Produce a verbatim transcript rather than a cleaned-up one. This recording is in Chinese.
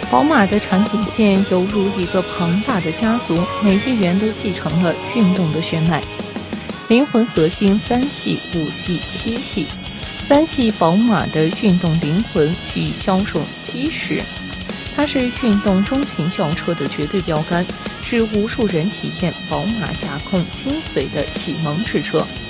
宝马的产品线犹如一个庞大的家族，每一员都继承了运动的血脉。灵魂核心三系、五系、七系。三系宝马的运动灵魂与销售基石，它是运动中型轿车的绝对标杆，是无数人体验宝马驾控精髓的启蒙之车。